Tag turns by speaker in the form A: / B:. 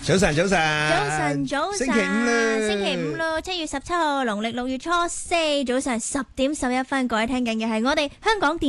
A: 早晨，
B: 早晨，
A: 星期五
B: 咯，7月17號，農曆6月初4，早上10點11分，各位聽緊嘅係我哋香港電